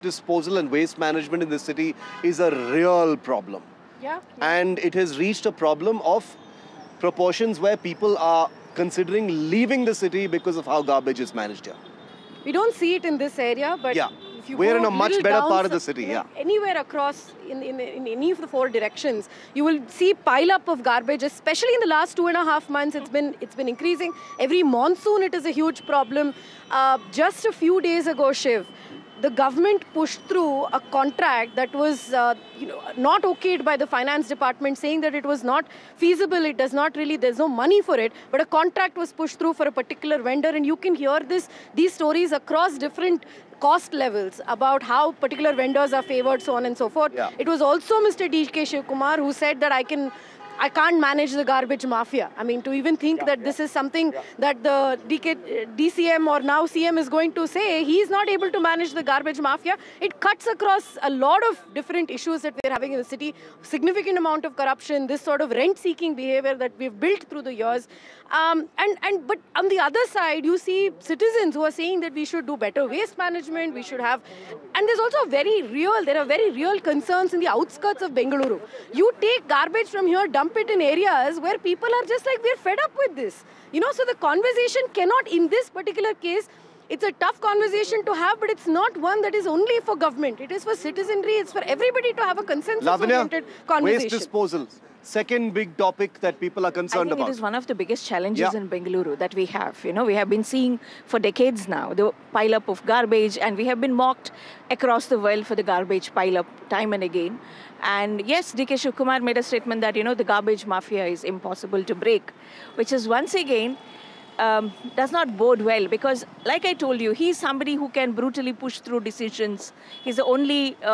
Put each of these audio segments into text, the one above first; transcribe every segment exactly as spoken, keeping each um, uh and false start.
disposal and waste management in the city is a real problem. Yeah, yeah. And it has reached a problem of proportions where people are considering leaving the city because of how garbage is managed here. We don't see it in this area, but yeah. if you we're go in a much little better down, part of the city. you know, Yeah, anywhere across in, in, in any of the four directions, you will see pile up of garbage, especially in the last two and a half months. It's been, it's been increasing. Every monsoon, it is a huge problem. Uh, just a few days ago, Shiv, the government pushed through a contract that was uh, you know, not okayed by the finance department, saying that it was not feasible, it does not really, there's no money for it, but a contract was pushed through for a particular vendor, and you can hear this, these stories across different cost levels about how particular vendors are favored, so on and so forth. Yeah. It was also Mister D K Shivkumar who said that I can I can't manage the garbage mafia. I mean, to even think yeah, that yeah. this is something yeah. that the D K, D C M or now C M is going to say, he's not able to manage the garbage mafia. It cuts across a lot of different issues that we're having in the city. Significant amount of corruption, this sort of rent-seeking behavior that we've built through the years. Um, and, and But on the other side, you see citizens who are saying that we should do better waste management, we should have... And there's also very real, there are very real concerns in the outskirts of Bengaluru. You take garbage from here, dump it in areas where people are just like, we're fed up with this. You know, so the conversation cannot, in this particular case, it's a tough conversation to have, but it's not one that is only for government. It is for citizenry, it's for everybody to have a consensus-oriented conversation. Waste disposal, second big topic that people are concerned about. I think about. it is one of the biggest challenges yeah. in Bengaluru that we have. You know, we have been seeing for decades now the pile-up of garbage, and we have been mocked across the world for the garbage pile-up time and again. And yes, D K Shivkumar made a statement that, you know, the garbage mafia is impossible to break, which is once again, um, does not bode well, because like I told you, he's somebody who can brutally push through decisions. He's the only uh,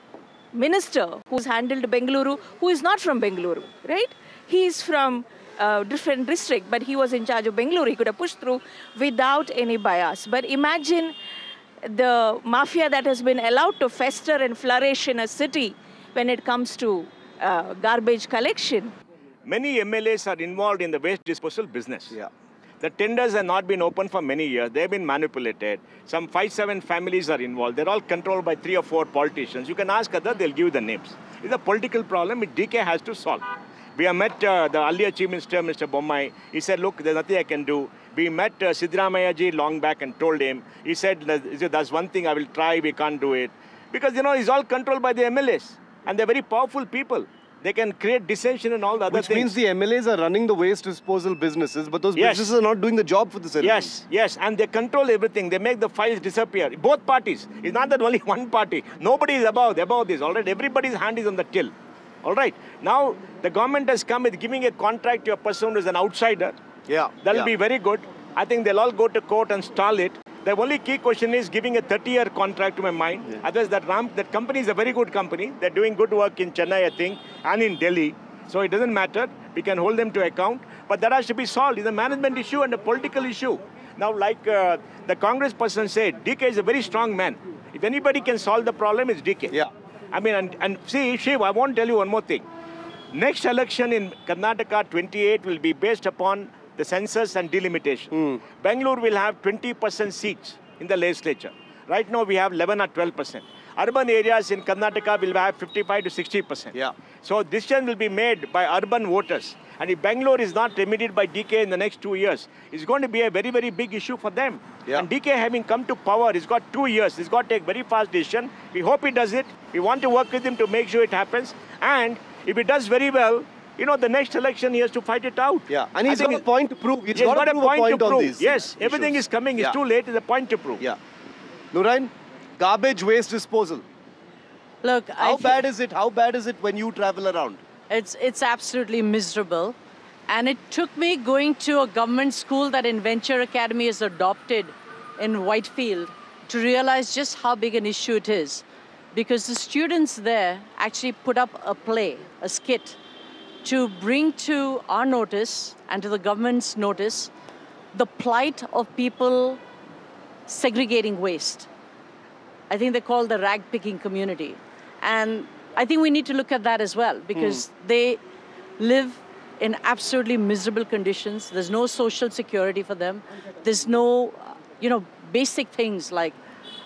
minister who's handled Bengaluru who is not from Bengaluru, right? He's from a different district, but he was in charge of Bengaluru. He could have pushed through without any bias. But imagine the mafia that has been allowed to fester and flourish in a city when it comes to uh, garbage collection. Many M L As are involved in the waste disposal business. Yeah. The tenders have not been open for many years. They've been manipulated. Some five, seven families are involved. They're all controlled by three or four politicians. You can ask others, they'll give you the names. It's a political problem which D K has to solve. We have met uh, the earlier Chief Minister, Mister Bommai. He said, look, there's nothing I can do. We met uh, Siddaramaiah ji long back and told him. He said, there's one thing I will try, we can't do it. Because, you know, it's all controlled by the M L As. And they're very powerful people. They can create dissension and all the other Which things. Which means the M L As are running the waste disposal businesses, but those yes. businesses are not doing the job for the citizens. Yes, yes, and they control everything. They make the files disappear. Both parties. It's not that only one party. Nobody is above, above this, all right? Everybody's hand is on the till, all right? Now, the government has come with giving a contract to a person who is an outsider. Yeah. That'll yeah. be very good. I think they'll all go to court and stall it. The only key question is giving a thirty-year contract to my mind. Yeah. Otherwise, that, Ram, that company is a very good company. They're doing good work in Chennai, I think, and in Delhi. So it doesn't matter. We can hold them to account. But that has to be solved. It's a management issue and a political issue. Now, like uh, the Congress person said, D K is a very strong man. If anybody can solve the problem, it's D K. Yeah. I mean, and, and see, Shiv, I want to tell you one more thing. Next election in Karnataka, twenty-eight, will be based upon the census and delimitation. Mm. Bangalore will have twenty percent seats in the legislature. Right now, we have eleven or twelve percent. Urban areas in Karnataka will have fifty-five to sixty percent. Yeah. So decision will be made by urban voters. And if Bangalore is not remedied by D K in the next two years, it's going to be a very, very big issue for them. Yeah. And D K having come to power, he's got two years. He's got to take very fast decision. We hope he does it. We want to work with him to make sure it happens. And if he does very well, you know, the next election he has to fight it out. Yeah, and he's got a point to prove. He's, he's got, got to a point, point to prove. These yes, issues. Everything is coming. It's yeah. too late. It's a point to prove. Yeah. Nurain, garbage waste disposal. Look, how I bad is it? How bad is it when you travel around? It's it's absolutely miserable, and it took me going to a government school that Inventure Academy has adopted in Whitefield to realize just how big an issue it is, because the students there actually put up a play, a skit, to bring to our notice and to the government's notice the plight of people segregating waste. I think they call the rag-picking community. And I think we need to look at that as well, because mm. they live in absolutely miserable conditions. There's no social security for them. There's no, you know, basic things like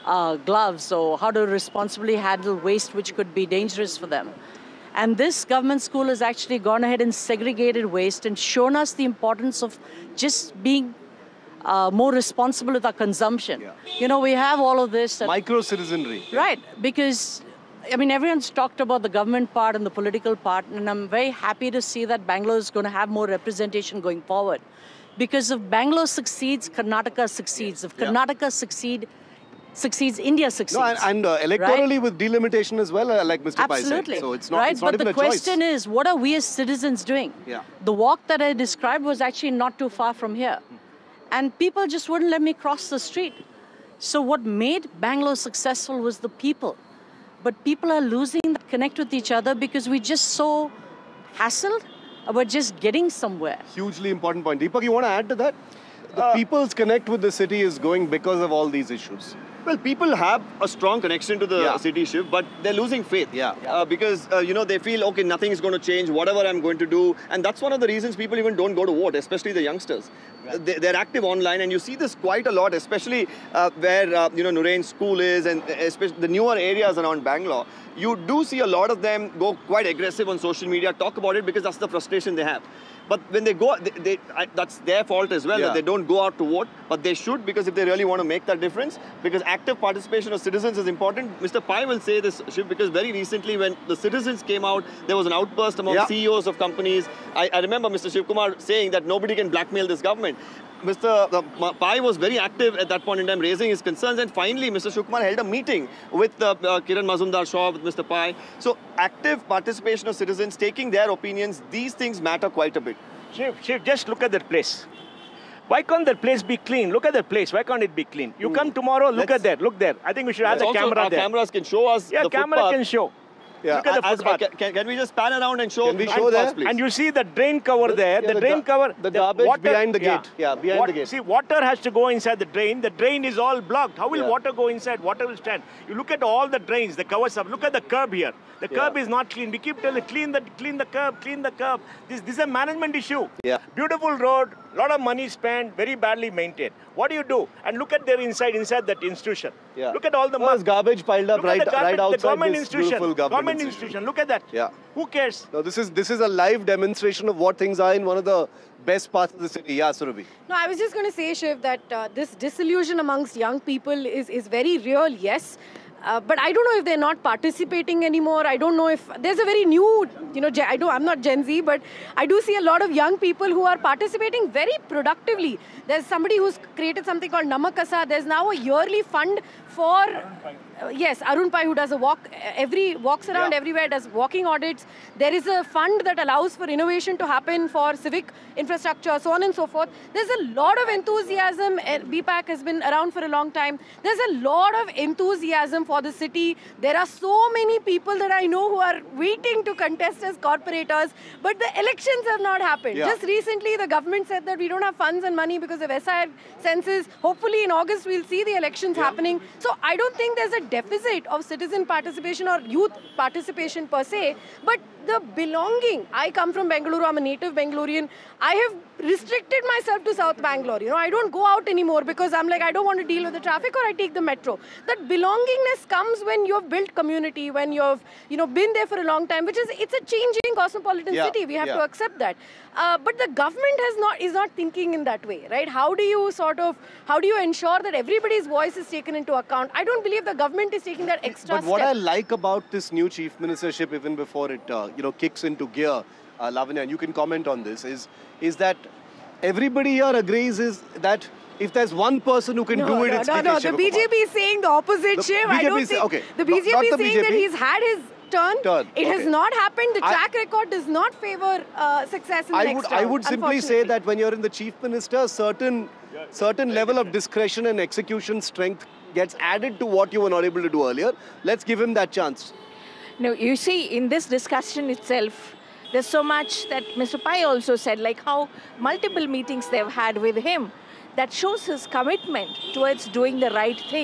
uh, gloves or how to responsibly handle waste which could be dangerous for them. And this government school has actually gone ahead and segregated waste and shown us the importance of just being uh, more responsible with our consumption. Yeah. You know, we have all of this. that- Micro-citizenry. Right, because, I mean, everyone's talked about the government part and the political part, and I'm very happy to see that Bangalore is going to have more representation going forward. Because if Bangalore succeeds, Karnataka succeeds. If Yeah. Karnataka succeed, succeeds, India succeeds. No, and, and uh, electorally with delimitation as well, uh, like Mister Pai said. Absolutely. So it's not, right? it's not but even the a choice. question is, what are we as citizens doing? Yeah. The walk that I described was actually not too far from here. And people just wouldn't let me cross the street. So what made Bangalore successful was the people. But people are losing that connect with each other because we're just so hassled about just getting somewhere. Hugely important point. Deepak, you want to add to that? The people's connect with the city is going because of all these issues. Well, people have a strong connection to the Yeah. city shift, but they're losing faith. Yeah. Uh, because, uh, you know, they feel, okay, nothing is going to change, whatever I'm going to do. And that's one of the reasons people even don't go to vote, especially the youngsters. Uh, They, they're active online, and you see this quite a lot, especially uh, where, uh, you know, Nurain's school is, and especially the newer areas around Bangalore. You do see a lot of them go quite aggressive on social media, talk about it, because that's the frustration they have. But when they go, they, they, I, that's their fault as well, Yeah. that they don't go out to vote, but they should, because if they really want to make that difference, because active participation of citizens is important. Mister Pai will say this, Shiv, because very recently when the citizens came out, there was an outburst among Yeah. C E Os of companies. I, I remember Mister Shiv Kumar saying that nobody can blackmail this government. Mister uh, Ma- Pai was very active at that point in time, raising his concerns, and finally Mister Shiv Kumar held a meeting with uh, uh, Kiran Mazumdar-Shaw, with Mister Pai. So active participation of citizens, taking their opinions, these things matter quite a bit. Shiv, Shiv, just look at that place. Why can't that place be clean? Look at that place. Why can't it be clean? You come tomorrow, look Let's- at that. Look there. I think we should have the Also, camera our there. cameras can show us Yeah, the camera footpath. can show. Yeah. Look at the As- footpath. can, can, can we just pan around and show Can we the show footpaths, there? please? And you see the drain cover there, yeah, the the drain ga- cover. the garbage behind the gate. Yeah, behind the gate. See, water has to go inside the drain. The drain is all blocked. How will Yeah. water go inside? Water will stand. You look at all the drains, the covers up. Look at the curb here. The Yeah. curb is not clean. We keep telling, clean the, clean the curb, clean the curb. This, this is a management issue. Yeah. Beautiful road, lot of money spent, very badly maintained. What do you do? And look at their inside, inside that institution. Yeah. Look at all the Well, there's mud. garbage piled up Look at right, the garbage, right outside the government this institution. beautiful government, institution. Look at that. Yeah. Who cares? Now this is this is a live demonstration of what things are in one of the best parts of the city. Yeah, Surabhi. No, I was just going to say, Shiv, that uh, this disillusion amongst young people is, is very real, yes. Uh, but I don't know if they're not participating anymore. I don't know if there's a very new, you know, gen- I do, I'm not Gen Z, but I do see a lot of young people who are participating very productively. There's somebody who's created something called Namakasa. There's now a yearly fund for, uh, yes, Arun Pai, who does a walk, every walks around Yeah. everywhere, does walking audits. There is a fund that allows for innovation to happen for civic infrastructure, so on and so forth. There's a lot of enthusiasm. eh, B PAC has been around for a long time. There's a lot of enthusiasm for the city. There are so many people that I know who are waiting to contest as corporators, but the elections have not happened. Yeah. Just recently, the government said that we don't have funds and money because of S I R census. Hopefully, in August, we'll see the elections happening. So I don't think there's a deficit of citizen participation or youth participation per se, but the belonging. I come from Bengaluru, I'm a native Bengalorean. I have restricted myself to South Bangalore. You know, I don't go out anymore because I'm like, I don't want to deal with the traffic, or I take the metro. That belongingness comes when you've built community, when you've, you know, been there for a long time, which is, it's a changing cosmopolitan Yeah, city. We have yeah. to accept that. Uh, but the government has not, is not thinking in that way, right? How do you sort of, how do you ensure that everybody's voice is taken into account? I don't believe the government is taking that extra But what I step. like about this new chief ministership, even before it uh, you know kicks into gear, uh, Lavanya, and you can comment on this, is is that everybody here agrees is that if there's one person who can No, do it, no, it's no, D K no. The Shivakumar. B J P is saying the opposite, The Shiv. I B J P don't is- think okay. the Not- B J P not is the saying B J that P. he's had his turn. Turn, It has okay. not happened. The I- track record does not favor uh, success in the I next would round, I would simply say unfortunately. that when you're in the chief minister, certain certain level of discretion and execution strength gets added to what you were not able to do earlier. Let's give him that chance. No, you see, in this discussion itself, there's so much that Mister Pai also said, like how multiple meetings they've had with him, that shows his commitment towards doing the right thing,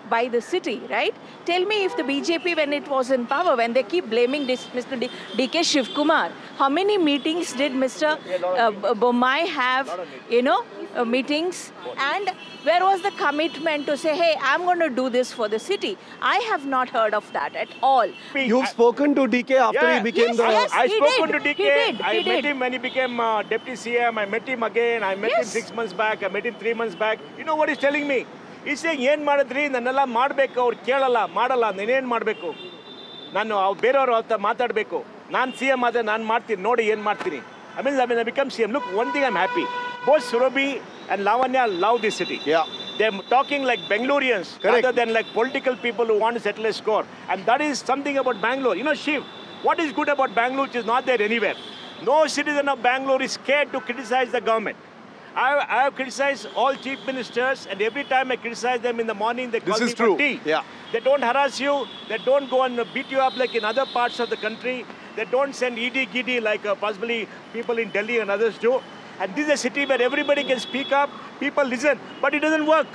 by the city, right? Tell me if the B J P, when it was in power, when they keep blaming this Mister D- DK Shivkumar, how many meetings did Mister Uh, B- Bommai have, you know, uh, meetings? And where was the commitment to say, hey, I'm going to do this for the city? I have not heard of that at all. You've spoken to D K after Yeah. he became Yes, the... yes. I he spoken did. to D K. He did. I He met did. him when he became uh, deputy C M. I met him again. I met him Yes. six months back. I met him three months back. You know what he's telling me? He's saying, "Yen madadri nannella ಮಾಡಬೇಕು ಅವ್ರು ಕೇಳಲ್ಲ ಮಾಡಲ್ಲ ನೀನೇನು ಮಾಡಬೇಕು ನಾನು ಬೇರೆಯವರು ಅಂತ ಮಾತಾಡಬೇಕು ನಾನು ಸಿ ಎಂ ಆದ್ರೆ ನಾನು ಮಾಡ್ತೀನಿ ನೋಡಿ ಏನು ಮಾಡ್ತೀನಿ I mean, I mean, I become C M. Look, one thing I'm happy. Both Surabhi and Lavanya love this city. Yeah. They're talking like Bangaloreans Correct. rather than like political people who want to settle a score. And that is something about Bangalore. You know, Shiv, what is good about Bangalore which is not there anywhere? No citizen of Bangalore is scared to criticize the government. I, I have criticized all chief ministers, and every time I criticize them in the morning, they call This me is true. for tea. Yeah. They don't harass you. They don't go and beat you up like in other parts of the country. They don't send E D giddy like uh, possibly people in Delhi and others do. And this is a city where everybody can speak up, people listen, but it doesn't work.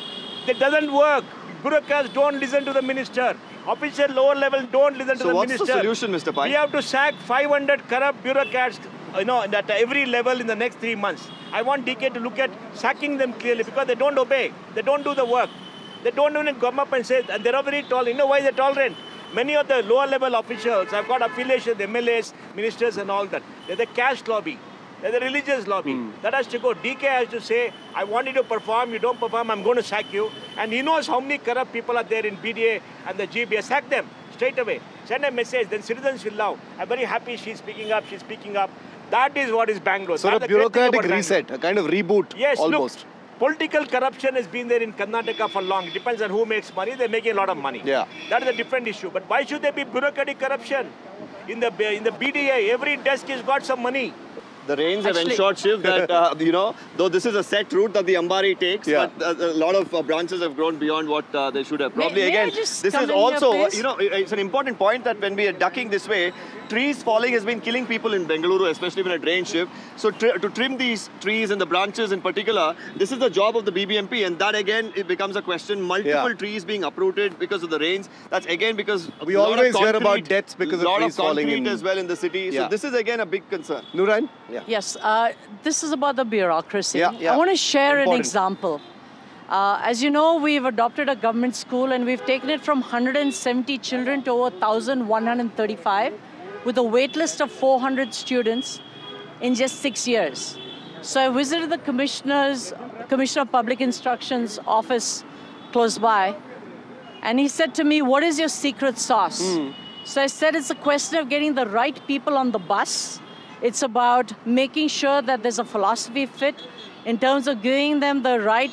It doesn't work. Bureaucrats don't listen to the minister. Official lower level don't listen to So the what's the minister. solution, Mister Pai? We have to sack five hundred corrupt bureaucrats, you know, at every level in the next three months. I want D K to look at sacking them clearly because they don't obey. They don't do the work. They don't even come up and say, and they're very tolerant. You know why they're tolerant? Many of the lower level officials have got affiliation, the M L As, ministers and all that. They're the caste lobby. They're the religious lobby. Mm. That has to go. D K has to say, I want you to perform. You don't perform, I'm going to sack you. And he knows how many corrupt people are there in B D A and the G B A. Sack them straight away. Send a message. Then citizens will love. I'm very happy she's speaking up. She's speaking up. That is what is Bangalore. So That's a the great thing bureaucratic about reset, Bangalore. a kind of reboot Yes, almost. look, political corruption has been there in Karnataka for long. It depends on who makes money. They're making a lot of money. Yeah. That is a different issue. But why should there be bureaucratic corruption? In the in the B D A, every desk has got some money. The rains have Actually- ensured, Shiv, that, uh, you know, though this is a set route that the Ambari takes, Yeah. but uh, a lot of uh, branches have grown beyond what uh, they should have. Probably, may I again, just this come is in here, also, please? you know, it- it's an important point that when we are ducking this way, trees falling has been killing people in Bengaluru, especially when it rains, Shiv. So tri- to trim these trees and the branches in particular, this is the job of the B B M P, and that again, it becomes a question. Multiple Yeah. trees being uprooted because of the rains. That's again because We a lot of always hear about concrete- deaths because of lot trees of falling concrete in- as well in the city. So Yeah. this is again a big concern. Nurain? Yeah. Yes, uh, this is about the bureaucracy. Yeah, yeah. I want to share Important. an example. Uh, as you know, we've adopted a government school and we've taken it from one hundred seventy children to over one thousand one hundred thirty-five with a wait list of four hundred students in just six years. So I visited the commissioner's, Commissioner of Public Instruction's office close by, and he said to me, what is your secret sauce? So I said, it's a question of getting the right people on the bus. It's about making sure that there's a philosophy fit in terms of giving them the right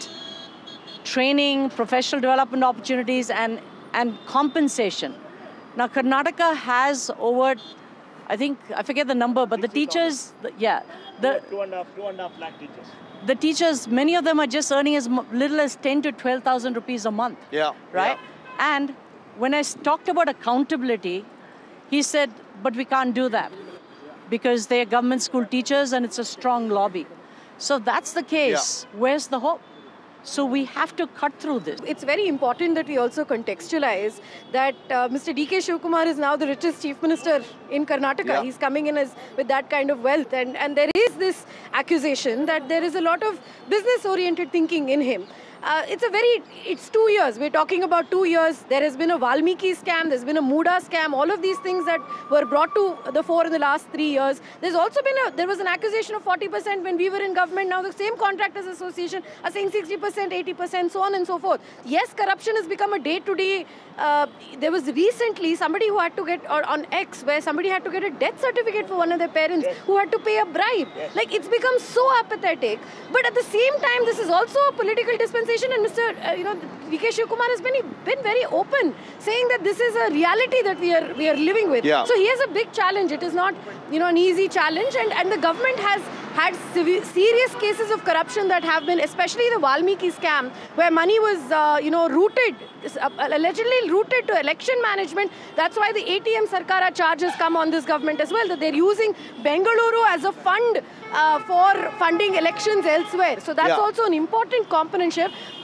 training, professional development opportunities, and, and compensation. Now, Karnataka has over, I think, I forget the number, but the teachers, the- yeah, the, Two and a half, two and a half lakh teachers. the teachers, many of them are just earning as mo- little as ten to twelve thousand rupees a month. Yeah. Right? And when I s- talked about accountability, he said, but we can't do that because they are government school teachers and it's a strong lobby. So that's the case. Where's the hope? So we have to cut through this. It's very important that we also contextualize that uh, Mister D K Shivkumar is now the richest chief minister in Karnataka. Yeah. He's coming in as with that kind of wealth, and and there is this accusation that there is a lot of business-oriented thinking in him. Uh, it's a very, it's two years. We're talking about two years. There has been a Valmiki scam. There's been a Muda scam. All of these things that were brought to the fore in the last three years. There's also been a, there was an accusation of forty percent when we were in government. Now the same contractors association are saying sixty percent, eighty percent, so on and so forth. Yes, corruption has become a day-to-day. Uh, there was recently somebody who had to get, or on X, where somebody had to get a death certificate for one of their parents who had to pay a bribe. Like, it's become so apathetic. But at the same time, this is also a political dispensation, and Mister Uh, you know, D K Shivkumar has been, been very open, saying that this is a reality that we are we are living with. Yeah. So he has a big challenge. It is not, you know, an easy challenge, and, and the government has had sev- serious cases of corruption that have been, especially the Valmiki scam, where money was, uh, you know, routed, uh, allegedly routed to election management. That's why the A T M Sarkara charges come on this government as well, that they're using Bengaluru as a fund uh, for funding elections elsewhere. So that's Yeah. also an important component, Shiv.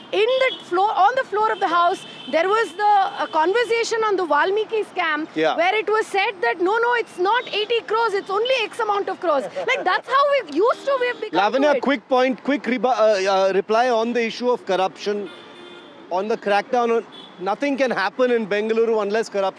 in the floor, on the floor of the house, there was the uh, conversation on the Valmiki scam, Yeah. where it was said that no, no, it's not eighty crores, it's only X amount of crores. Like that's how we used to have become. to Lavanya, it. quick point, quick reba- uh, uh, reply on the issue of corruption, on the crackdown. On, nothing can happen in Bengaluru unless corruption